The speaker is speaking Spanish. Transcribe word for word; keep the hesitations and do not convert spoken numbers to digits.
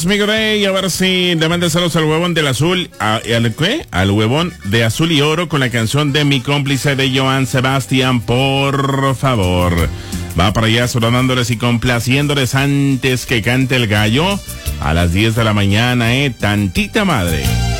Amigo Rey, a ver si le manda saludos al huevón del azul, a, ¿al qué? Al huevón de azul y oro con la canción de Mi Cómplice de Joan Sebastián, por favor. Va para allá sonándoles y complaciéndoles antes que cante el gallo a las diez de la mañana, eh, tantita madre.